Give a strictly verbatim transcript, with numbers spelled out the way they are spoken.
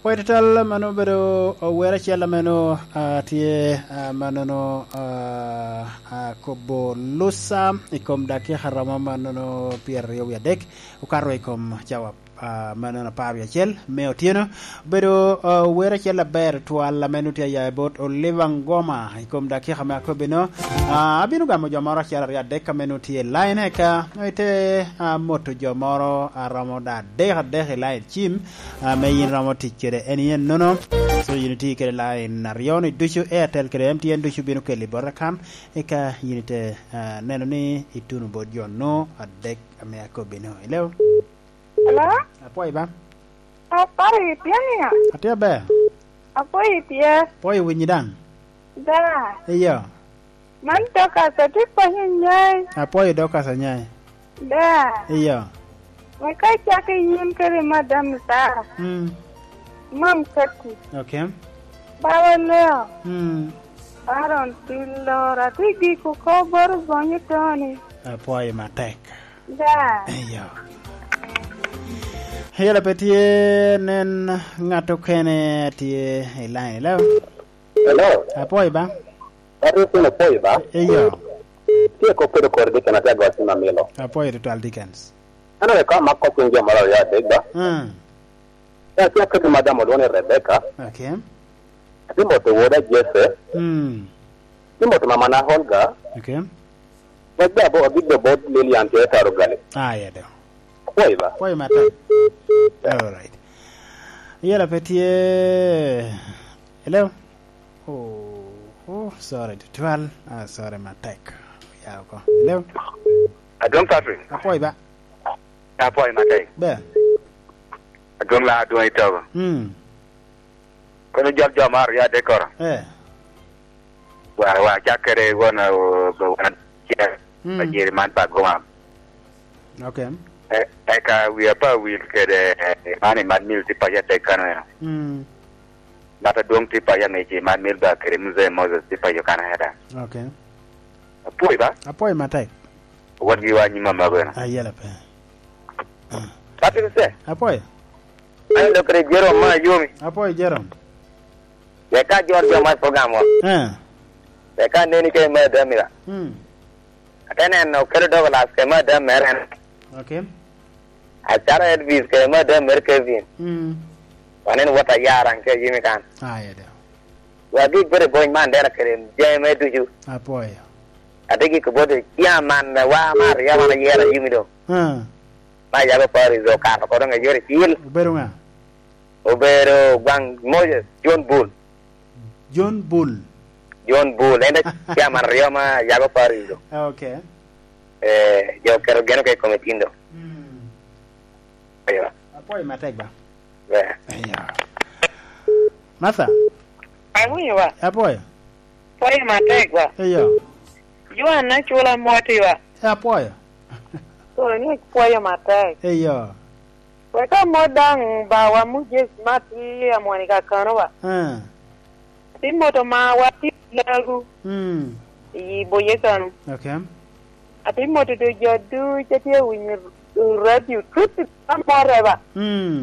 Poi total mano bedo wera chela mano tie mano kobo lusa ikom daki harama mano pier yo ya dek ukaro ikom jawab manana pavia chel meo tieno bedo wera chela ber twala menu tia ya bot Oliver Ngoma ikom daki hama ko bino abinu gamo jomoro chela ya dek menu tie line ka ite moto jomoro ramo da de de line chim me yin ramo tikere enien nono so unity kere line narion duchu airtel kere M T N duchu binu keli borakam eka unity neno ni itunu bodjon no adek ame ko bino hello. Hello? Apa iba? Apa itu ya? Atia be? Apa itu ya? Poi winyidan. Da. Iya. Man doka sa tipo nyai. Apa doka sa nyai? Da. Iya. Mereka cakap yin kere madam sa. Hmm. Mam kati. Okay. Bawa leo. Hmm. Aron tilo rati di ko kobar banyak tani. Apa matek? Da. Iya. Hela petie nen ngato kene tie line hello. Hello. Apa iba? Ari sino po iba? Iya. Tie ko pedo korde kana ta gwa sina melo. Apa itu Twelve Dickens? Ana ka makko kunje mala ya degba. Hmm. Ya tie ko madam Odone Rebecca. Okay. Timo to woda Jesse. Hmm. Timo to mama na Holga. Okay. Wajja bo biddo bo Lilian te taro gale. Ah ya do. Po iba. Poi matek. All right. Yela petie. Hello. Oh, oh, sorry. Twelve. Ah, sorry, matek. Ya ko. Hello. Adon Patrick. Apa iba? Apa matek? Be. Adon la adon ito. Hmm. Kono jol jomar ya dekor. Eh. Wa wa jakere wona wona kia. Bajiri man pa goma. Okay. Eka we apa will kede mani man mil tipa ya dekana. Hmm. Mata dong tipa ya neji man mil ba kere muze Moses tipa yo kana hada. Okay. Apo iba? Apa matek? Wadi wa nyima magona. Ah, yela pe. Patrick se. Apa? Ay do kere jero ma yomi. Apa Jerome? Eka jor jomar program wa. Eh. Eka neni ke ma damira. Hmm. Akane no kere do las ke ma dam meren. Okay. Acara advis ke ma dam mer ke vin. Hmm. Wanen wata yaran ke yimi kan. Ah, ya do. Wagi bere boy man dera kere jeme tuju. Apa? Adegi ko bode ya man wa mar ya man yera yimi do. Hmm. Ma ya ba pari zo kan ko nga yore til. Berunga. Obero bang Moses John Bull. John Bull. John Bull enda ya man ya ma ya ba pari zo. Okay. Eh yo kero geno ke kometindo. Hmm. Ayo. Apa matek ba? Yeah. Iya. Masa? Aku ya wa. Apa? Poi matek wa. Iya. Juan na chula moti wa. Apa? So ni poi matek. Iya. Weka modang bawa muje mati ya mwani kakano wa. Hmm. Timoto ma wati lagu. Hmm. I boye kanu. Okay. Ati moto do jadu jadi winyi radio tutu amore ba. Hmm.